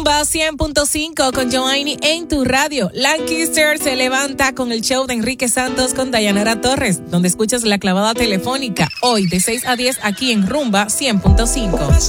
Rumba 100.5 con Joanny en tu radio. Lancaster se levanta con el show de Enrique Santos con Dayanara Torres, donde escuchas la clavada telefónica hoy de 6 a 10 aquí en Rumba 100.5.